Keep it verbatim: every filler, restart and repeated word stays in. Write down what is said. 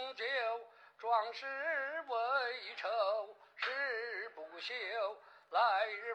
终究壮士为仇，誓不休，来日